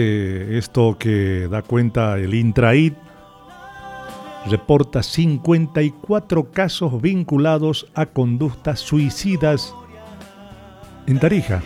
Esto que da cuenta el Intraid reporta 54 casos vinculados a conductas suicidas en Tarija.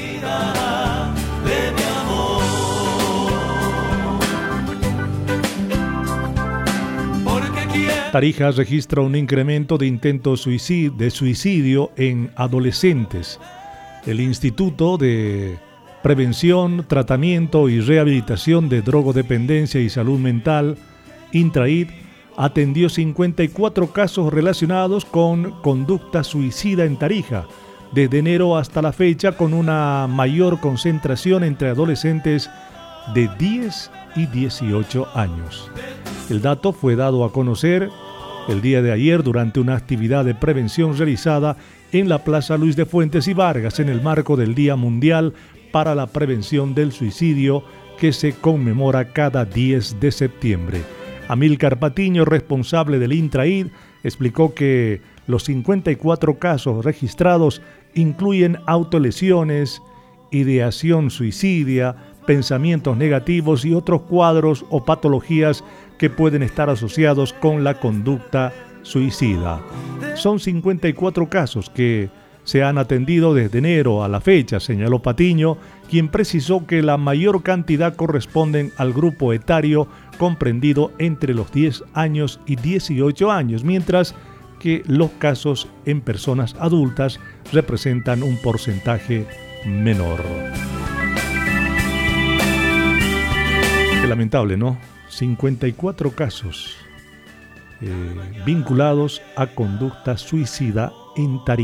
Tarija registra un incremento de intentos de suicidio en adolescentes. El Instituto de Prevención, Tratamiento y Rehabilitación de Drogodependencia y Salud Mental, Intraid, atendió 54 casos relacionados con conducta suicida en Tarija, desde enero hasta la fecha, con una mayor concentración entre adolescentes de 10 y 18 años. El dato fue dado a conocer el día de ayer durante una actividad de prevención realizada en la Plaza Luis de Fuentes y Vargas en el marco del Día Mundial para la Prevención del Suicidio, que se conmemora cada 10 de septiembre. Amílcar Patiño, responsable del Intraid, explicó que los 54 casos registrados incluyen autolesiones, ideación suicidia, pensamientos negativos y otros cuadros o patologías que pueden estar asociados con la conducta suicida. Son 54 casos que se han atendido desde enero a la fecha, señaló Patiño, quien precisó que la mayor cantidad corresponden al grupo etario comprendido entre los 10 años y 18 años, mientras que los casos en personas adultas representan un porcentaje menor. Qué lamentable, ¿no? 54 casos vinculados a conducta suicida en Tarija.